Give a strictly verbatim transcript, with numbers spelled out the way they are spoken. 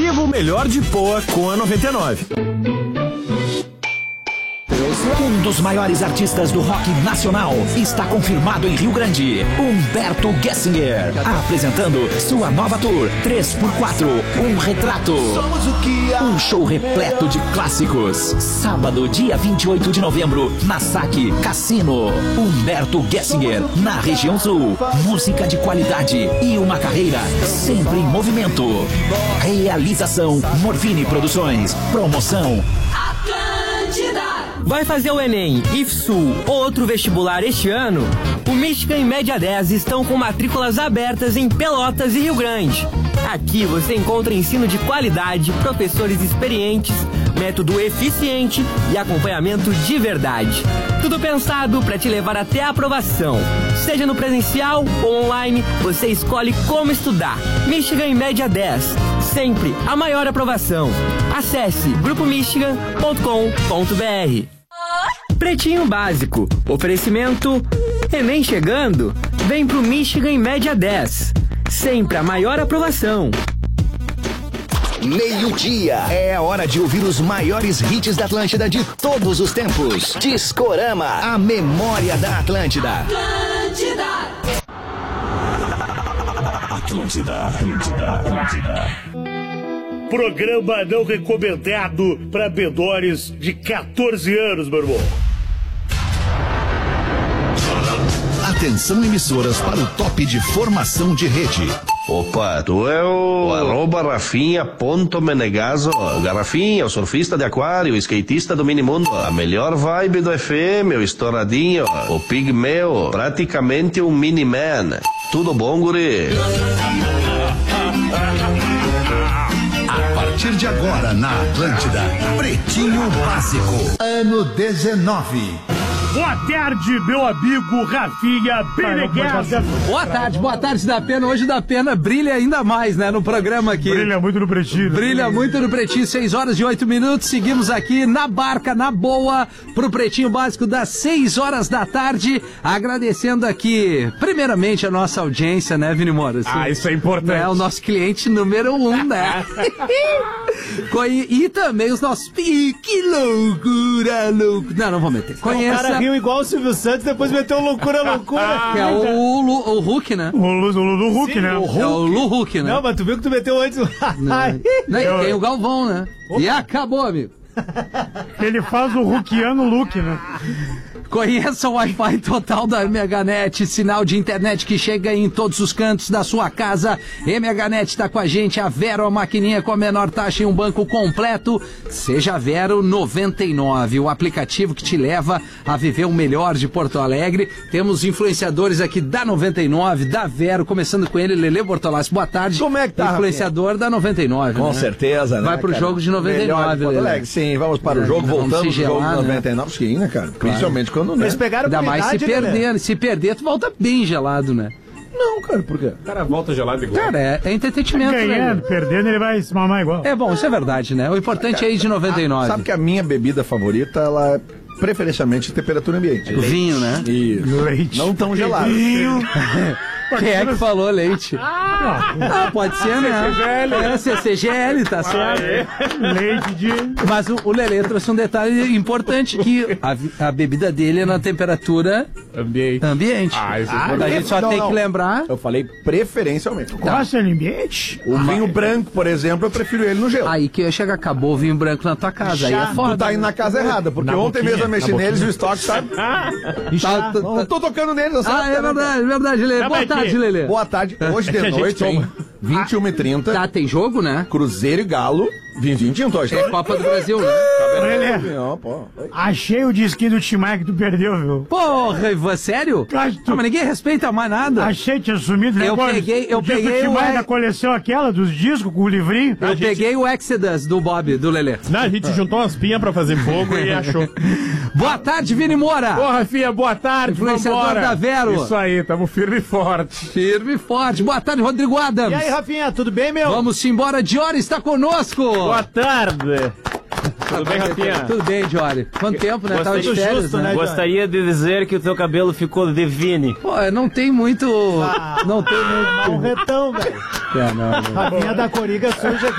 Viva o melhor de Poa com a noventa e nove. Um dos maiores artistas do rock nacional está confirmado em Rio Grande, Humberto Gessinger, apresentando sua nova tour três por quatro, um retrato. Um show repleto de clássicos. Sábado, dia vinte e oito de novembro, na Saque Cassino. Humberto Gessinger, na região sul. Música de qualidade e uma carreira sempre em movimento. Realização Morfine Produções. Promoção Vai fazer o Enem, IFSU ou outro vestibular este ano? O Michigan e Média dez estão com matrículas abertas em Pelotas e Rio Grande. Aqui você encontra ensino de qualidade, professores experientes, método eficiente e acompanhamento de verdade. Tudo pensado para te levar até a aprovação. Seja no presencial ou online, você escolhe como estudar. Michigan e Média dez. Sempre a maior aprovação. Acesse grupo michigan ponto com ponto b r. Pretinho Básico. Oferecimento Enem chegando? Vem pro Michigan em Média dez. Sempre a maior aprovação. Meio-dia. É a hora de ouvir os maiores hits da Atlântida de todos os tempos. Discorama, a memória da Atlântida. Atlântida. Atlântida, Atlântida, Atlântida. Programa não recomendado para menores de quatorze anos, meu irmão. Atenção, emissoras, para o top de formação de rede. Opa, tu é o arroba Rafinha ponto Menegaso. Garrafinha, o surfista de aquário, o skatista do minimundo, a melhor vibe do F M, o estouradinho, o pigmeu, praticamente um mini-man. Tudo bom, guri? A partir de agora, na Atlântida, Pretinho Básico, ano dezenove. Boa tarde, meu amigo Rafinha Menegaso. Boa tarde, boa tarde, da Pena. Hoje da Pena brilha ainda mais, né, no programa aqui. Brilha muito no Pretinho. Brilha muito no Pretinho, seis horas e oito minutos. Seguimos aqui na barca, na boa, pro Pretinho Básico das seis horas da tarde. Agradecendo aqui, primeiramente, a nossa audiência, né, Vini Moura? Assim, ah, isso é importante. É o nosso cliente número um, né? e, e também os nossos... Que loucura, loucura. Não, não vou meter. Conheça... O cara riu igual o Silvio Santos, depois meteu loucura, loucura. Que é o, o, o Hulk, né? O Lulu Hulk, Sim, né? O Hulk. É o Lu Hulk, né? Não, mas tu viu que tu meteu antes. Não, não, e tem o Galvão, né? Opa. E acabou, amigo. Ele faz o Hulkiano look, né? Conheça o Wi-Fi total da M H Net, sinal de internet que chega em todos os cantos da sua casa. M H Net está com a gente, a Vero, a maquininha com a menor taxa em um banco completo. Seja Vero noventa e nove, o aplicativo que te leva a viver o melhor de Porto Alegre. Temos influenciadores aqui da noventa e nove, da Vero, começando com ele, Lelê Bortolassi. Boa tarde. Como é que tá, influenciador da noventa e nove, com né? certeza, né? Vai pro cara? jogo de noventa e nove, Melhor de Porto Alegre. Sim, vamos para o jogo, voltamos pro jogo de noventa e nove, sim, né, cara? Principalmente quando, né? Eles pegaram ainda mais se perder, né? Se perder, tu volta bem gelado, né? Não, cara, por quê? O cara volta gelado igual. Cara, é, é entretenimento. Ganhando, né? Perdendo, ele vai se mamar igual. É bom, isso é verdade, né? O importante é ir de noventa e nove. Sabe que a minha bebida favorita, ela é preferencialmente temperatura ambiente. O vinho, né? Isso. Leite. Não tão gelado. Vinho. Quem é que falou leite? Ah, ah pode ser, né? C C G L. É, C C G L, tá certo. Leite de... Mas o, o Lelê trouxe um detalhe importante, que a, a bebida dele é na temperatura... Ambiente. Ambiente. Ah, isso é ah, a gente só não, tem não. que lembrar... Eu falei preferencialmente. Gosta de ambiente? O vinho branco, por exemplo, eu prefiro ele no gelo. Aí que chega, acabou o vinho branco na tua casa. Aí é foda. Tu tá indo na casa errada, porque na ontem boquinha, mesmo eu mexi neles e o estoque tá... tá, tá não tô tocando neles, eu Ah, é verdade, é verdade, Lelê. Boa tarde, Lelê. Boa tarde. Hoje de noite, hein? vinte e uma e trinta. Tá, tem jogo, né? Cruzeiro e Galo. vinte e um, hoje. É Copa do Brasil, né? Lelê, achei o disquinho do Timar que tu perdeu, viu? Porra, Ivan, sério? Cara, tu... Não, mas ninguém respeita mais nada. Achei, tinha sumido. Eu agora, peguei, eu peguei o Timar o... da coleção aquela, dos discos com o livrinho. Eu gente... peguei o Exodus do Bob, do Lelê. Não, a gente juntou umas pinhas pra fazer fogo e achou. Boa tarde, Vini Moura. Porra, filha, boa tarde, influenciador vambora. da Vero. Isso aí, tamo firme e forte. Firme e forte. Boa tarde, Rodrigo Adams. E aí, Rafinha, tudo bem, meu? Vamos embora, Diori está conosco. Boa tarde. Tudo bem, Rafinha? Tudo bem, Diori. Quanto tempo, né? Tava de férias, justo, né? né? Gostaria de dizer que o teu cabelo ficou divino. Pô, não tem muito... Ah, não tem muito... um retão, velho. É, não, não. Rafinha da Coriga suja